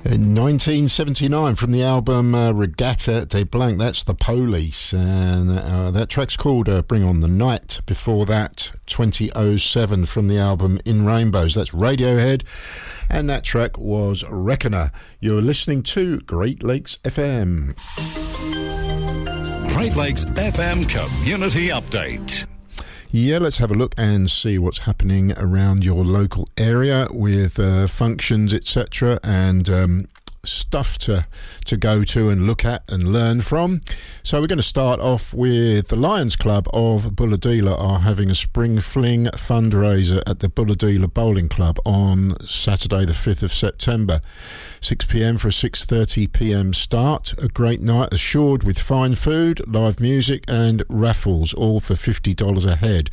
In 1979, from the album Regatta de Blanc, that's The Police, and that track's called Bring On The Night. Before that, 2007, from the album In Rainbows, that's Radiohead, and that track was Reckoner. You're listening to Great Lakes FM. Great Lakes FM Community Update. Yeah, let's have a look and see what's happening around your local area with functions, etc., and stuff to go to and look at and learn from. So we're going to start off with the Lions Club of Bulahdelah are having a spring fling fundraiser at the Bulahdelah Bowling Club on Saturday the 5th of September, 6 p.m. for a 6:30 p.m. start. A great night assured with fine food, live music and raffles, all for $50 a head.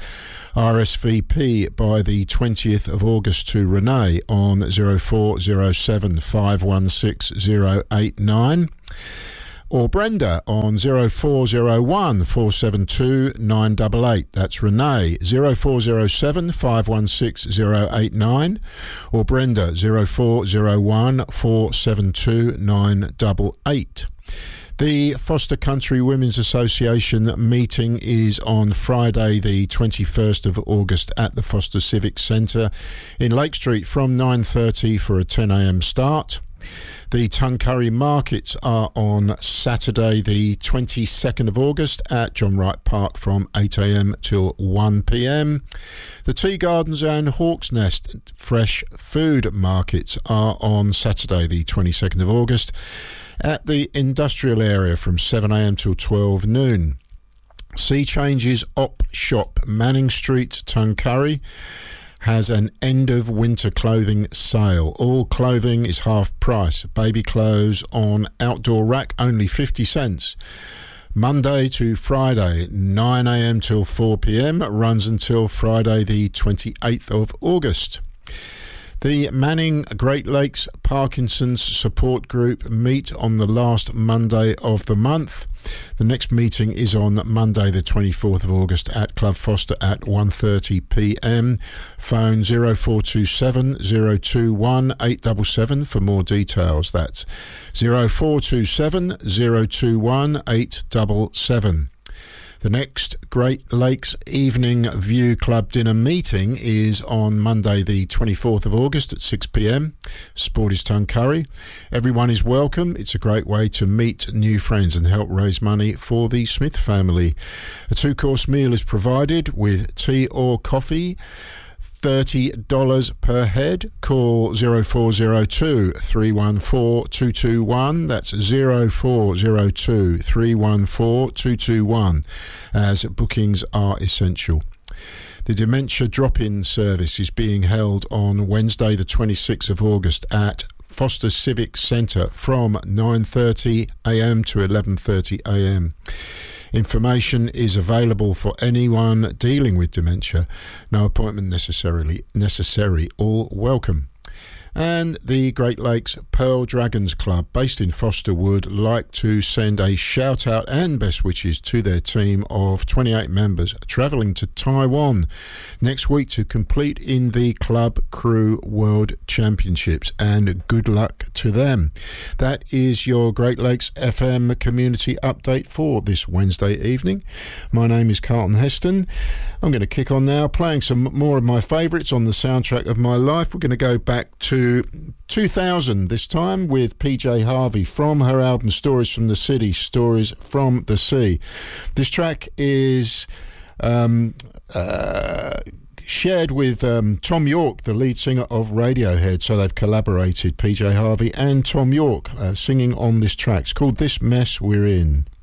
RSVP by the 20th of August to Renee on 0407 516 089 or Brenda on 0401 472 988. That's Renee, 0407 516 089 or Brenda, 0401 472 988. The Foster Country Women's Association meeting is on Friday the 21st of August at the Foster Civic Centre in Lake Street from 9:30 for a 10 a.m. start. The Tuncurry Markets are on Saturday the 22nd of August at John Wright Park from 8 a.m. till 1 p.m. The Tea Gardens and Hawk's Nest Fresh Food Markets are on Saturday the 22nd of August at the industrial area from 7 a.m. till 12 noon. Sea Changes Op Shop, Manning Street, Tuncurry, has an end of winter clothing sale. All clothing is half price. Baby clothes on outdoor rack only 50 cents. Monday to Friday, 9 a.m. till 4 p.m. runs until Friday the 28th of August. The Manning Great Lakes Parkinson's Support Group meet on the last Monday of the month. The next meeting is on Monday the 24th of August at Club Foster at 1:30 p.m. Phone 0427 021 877 for more details. That's 0427 021 877. The next Great Lakes Evening View Club dinner meeting is on Monday the 24th of August at 6 p.m. Sport is Tuncurry. Everyone is welcome. It's a great way to meet new friends and help raise money for the Smith family. A 2-course meal is provided with tea or coffee. $30 per head. Call 0402 314 221. That's 0402 314 221, as bookings are essential. The Dementia Drop-In service is being held on Wednesday the 26th of August at Foster Civic Centre from 9:30 a.m. to 11:30 a.m. Information is available for anyone dealing with dementia. No appointment necessary. All welcome. And the Great Lakes Pearl Dragons Club, based in Foster, would like to send a shout out and best wishes to their team of 28 members travelling to Taiwan next week to compete in the Club Crew World Championships, and good luck to them. That is your Great Lakes FM community update for this Wednesday evening. My name is Carlton Heston. I'm going to kick on now, playing some more of my favourites on the soundtrack of my life. We're going to go back to 2000 this time with PJ Harvey from her album Stories from the City, Stories from the Sea. This track is shared with Tom York, the lead singer of Radiohead, so they've collaborated, PJ Harvey and Tom York, singing on this track. It's called This Mess We're In.